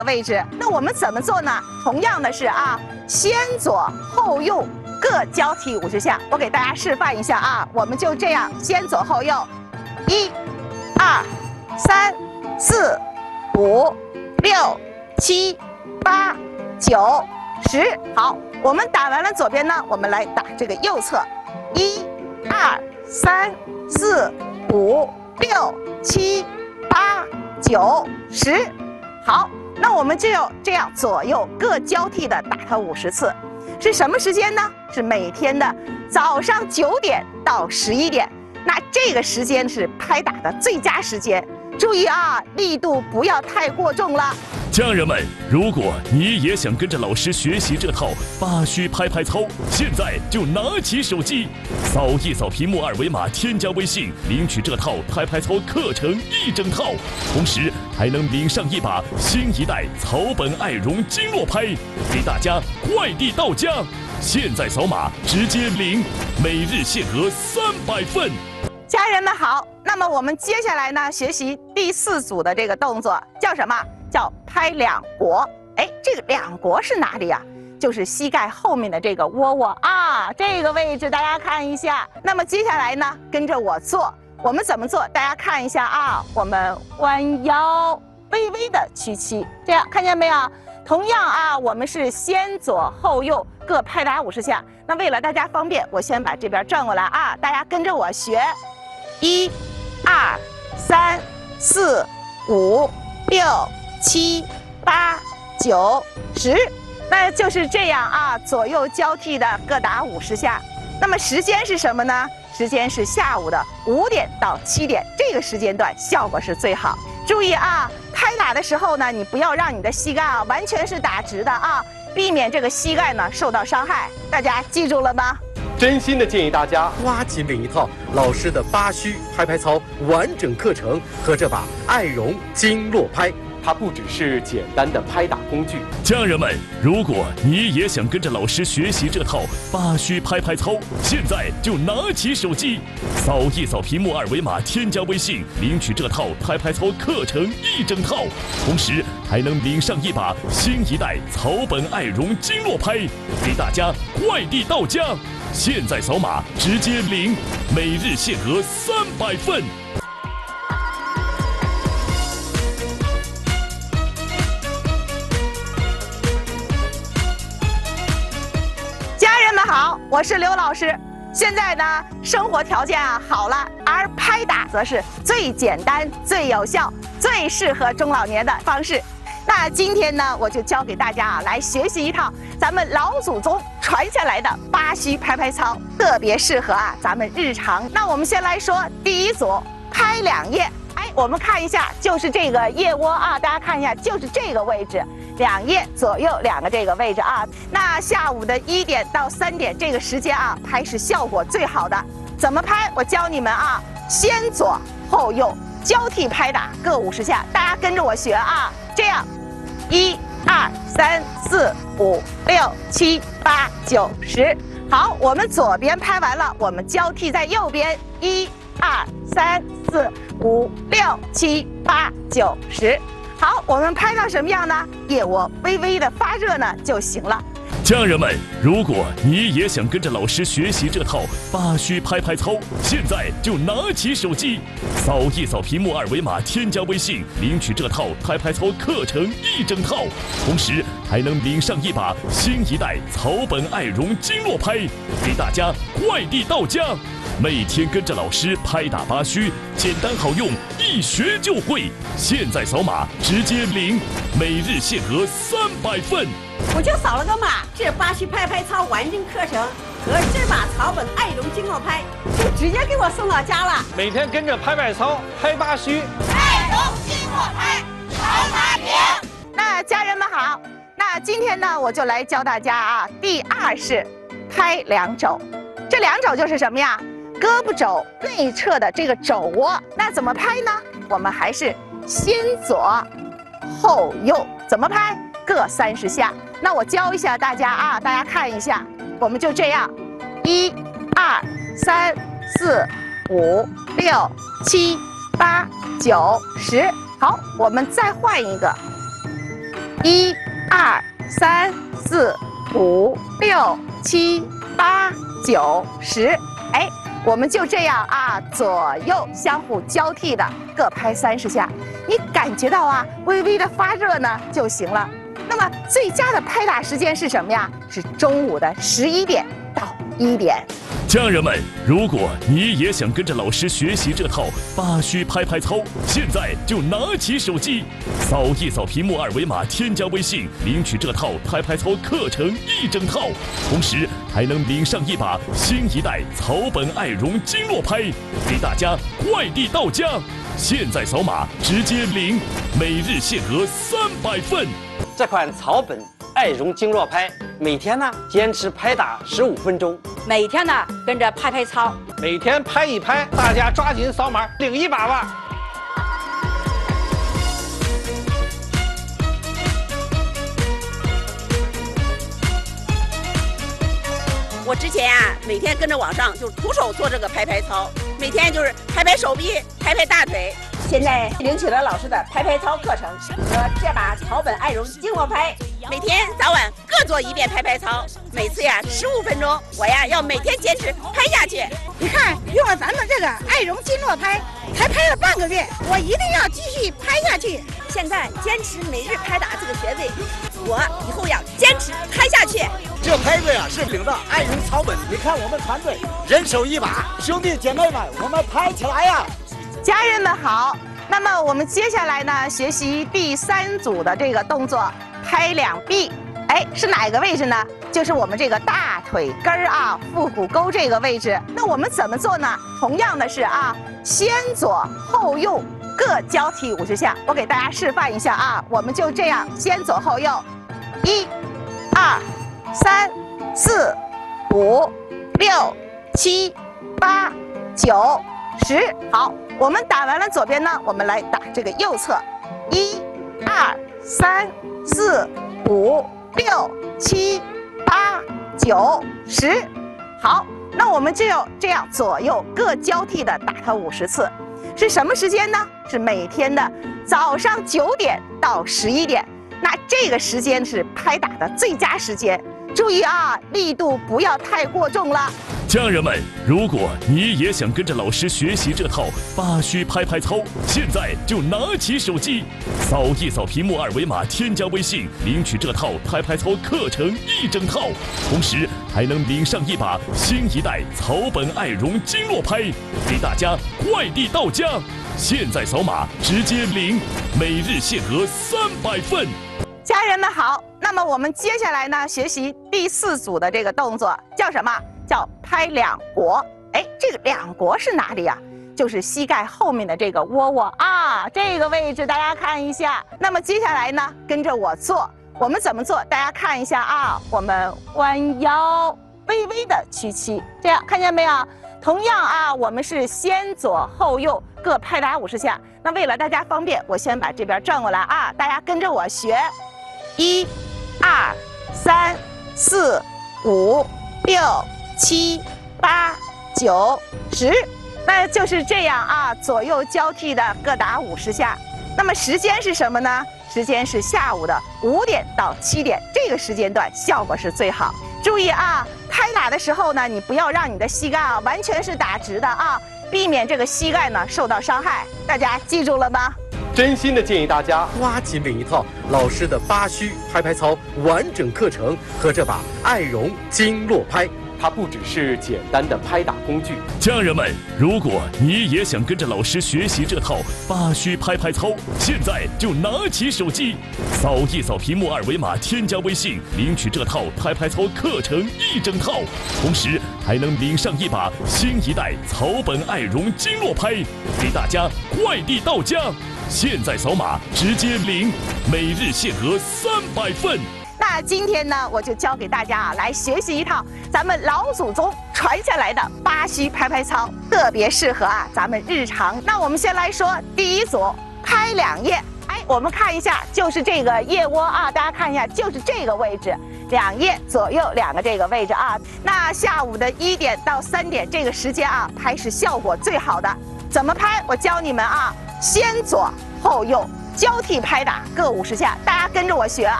位置。那我们怎么做呢？同样的是啊，先左后右各交替50下。我给大家示范一下啊，我们就这样先左后右，1、2、3、4、5、6、7、8、9、10。好，我们打完了左边呢，我们来打这个右侧，1、2、3、4、5、6、7、8、9、10。好，那我们就要这样左右各交替的打它50次。是什么时间呢？是每天的早上9点到11点。那这个时间是拍打的最佳时间。注意啊，力度不要太过重了。 家人们，如果你也想跟着老师学习这套8虚拍拍操，现在就拿起手机，扫一扫屏幕2维码，添加微信，领取这套拍拍操课程1整套，同时还能领上一把新一代草本爱绒经络拍，给大家快递到家。现在扫码直接领，每日限额300份。 家人们好，那么我们接下来呢，学习第4组的这个动作，叫什么？叫拍两国。哎，这个两国是哪里呀？就是膝盖后面的这个窝窝啊，这个位置大家看一下。那么接下来呢，跟着我做，我们怎么做？大家看一下啊，我们弯腰，微微的屈膝，这样看见没有？同样啊，我们是先左后右各拍打50下。那为了大家方便，我先把这边转过来啊，大家跟着我学。1、2、3、4、5、6、7、8、9、10，那就是这样啊，左右交替的各打50下。那么时间是什么呢？时间是下午的5点到7点，这个时间段效果是最好。注意啊，拍打的时候呢，你不要让你的膝盖啊完全是打直的啊，避免这个膝盖呢受到伤害。大家记住了吗？ 真心的建议大家抓紧领一套老师的8虚拍拍操完整课程和这把爱绒经络拍。它不只是简单的拍打工具。 家人们，如果你也想跟着老师学习这套8虚拍拍操，现在就拿起手机，扫一扫屏幕2维码，添加微信，领取这套拍拍操课程1整套，同时还能领上一把新一代草本爱绒经络拍，给大家快递到家。现在扫码直接领，每日限额300份。 家人们好，我是刘老师。现在呢，生活条件啊好了，而拍打则是最简单、最有效、最适合中老年的方式。那今天呢，我就教给大家啊，来学习一套咱们老祖宗传下来的8虚拍拍操，特别适合啊咱们日常。那我们先来说第1组，拍2腋。哎，我们看一下，就是这个腋窝啊，大家看一下，就是这个位置，2腋左右2个这个位置啊。那下午的1点到3点这个时间啊，拍是效果最好的。怎么拍？我教你们啊，先左后右交替拍打各50下，大家跟着我学啊。这样，1、2、3、4、5、6、7、8、9、10。好，我们左边拍完了，我们交替在右边，1、2、3、4、5、6、7、8、9、10。好，我们拍到什么样呢？腋窝微微的发热呢就行了。 家人们，如果你也想跟着老师学习这套8虚拍拍操，现在就拿起手机，扫一扫屏幕2维码，添加微信，领取这套拍拍操课程1整套，同时还能领上一把新一代草本爱绒经络拍，给大家快递到家。每天跟着老师拍打8虚，简单好用，一学就会。现在扫码直接领，每日限额300份。 我就扫了个码，这8虚拍拍操完整课程和这把草本爱绒经络拍就直接给我送到家了。 每天跟着拍拍操，拍8虚， 爱绒经络拍，好打赢。 那家人们好，那今天呢，我就来教大家啊，第2式拍2肘。这2肘就是什么呀？胳膊肘内侧的这个肘窝。那怎么拍呢？我们还是先左后右，怎么拍？各30下。那我教一下大家啊，大家看一下，我们就这样，1、2、3、4、5、6、7、8、9、10。好，我们再换一个 1、2、3、4、5、6、7、8、9、10。哎，我们就这样啊，左右相互交替的各拍30下。你感觉到啊，微微的发热呢就行了。那么最佳的拍打时间是什么呀？是中午的11点到1点。 家人们，如果你也想跟着老师学习这套8虚拍拍操，现在就拿起手机，扫一扫屏幕2维码，添加微信，领取这套拍拍操课程1整套，同时还能领上一把新一代草本爱绒经络拍，给大家快递到家。现在扫码直接领，每日限额300份。 这款草本爱绒经络拍，每天呢坚持拍打15分钟， 每天呢跟着拍拍操， 每天拍一拍，大家抓紧扫码领一把吧。 我之前啊，每天跟着网上就徒手做这个拍拍操，每天就是拍拍手臂，拍拍大腿。现在领取了老师的拍拍操课程和这把草本爱绒经络拍，每天早晚各做1遍拍拍操，每次呀15分钟，我呀要每天坚持拍下去。 你看，用了咱们这个爱绒经络拍，才拍了半个月，我一定要继续拍下去。 现在坚持每日拍打这个穴位，我以后要坚持拍下去。 这拍子呀是领的爱绒草本，你看我们团队人手一把，兄弟姐妹们，我们拍起来呀！ 家人们好，那么我们接下来呢，学习第3组的这个动作，拍两臂。哎，是哪个位置呢？就是我们这个大腿根儿啊，腹股沟这个位置。那我们怎么做呢？同样的是啊，先左后右各交替50下。我给大家示范一下啊，我们就这样先左后右，1、2、3、4、5、6、7、8、9、10。好，我们打完了左边呢，我们来打这个右侧，1、2、3、4、5、6、7、8、9、10。好，那我们就这样左右各交替的打它50次。是什么时间呢？是每天的早上9点到11点。那这个时间是拍打的最佳时间。注意啊，力度不要太过重了。 家人们，如果你也想跟着老师学习这套8虚拍拍操，现在就拿起手机，扫一扫屏幕2维码，添加微信，领取这套拍拍操课程1整套，同时还能领上一把新一代草本爱绒经络拍，给大家快递到家。现在扫码直接领，每日限额300份。 家人们好，那么我们接下来呢，学习第4组的这个动作叫什么？叫拍两国。哎，这个两国是哪里呀？就是膝盖后面的这个窝窝啊，这个位置大家看一下。那么接下来呢，跟着我做，我们怎么做？大家看一下啊，我们弯腰，微微的屈膝，这样看见没有？同样啊，我们是先左后右各拍打50下。那为了大家方便，我先把这边转过来啊，大家跟着我学。1、2、3、4、5、6、7、8、9、10，那就是这样啊，左右交替的各打50下。那么时间是什么呢？时间是下午的5点到7点，这个时间段效果是最好。注意啊，拍打的时候呢，你不要让你的膝盖啊完全是打直的啊，避免这个膝盖呢受到伤害。大家记住了吗？ 真心的建议大家抓紧领一套老师的8虚拍拍操完整课程和这把爱绒经络拍。它不只是简单的拍打工具。 家人们，如果你也想跟着老师学习这套8虚拍拍操，现在就拿起手机，扫一扫屏幕2维码，添加微信，领取这套拍拍操课程1整套，同时还能领上一把新一代草本爱绒经络拍，给大家快递到家。现在扫码直接领，每日限额300份。 那今天呢，我就教给大家啊，来学习一套咱们老祖宗传下来的8虚拍拍操，特别适合啊咱们日常。那我们先来说第1组，拍2腋。哎，我们看一下，就是这个腋窝啊，大家看一下，就是这个位置，2腋左右2个这个位置啊。那下午的1点到3点这个时间啊，拍是效果最好的。怎么拍？我教你们啊，先左后右交替拍打各50下，大家跟着我学啊。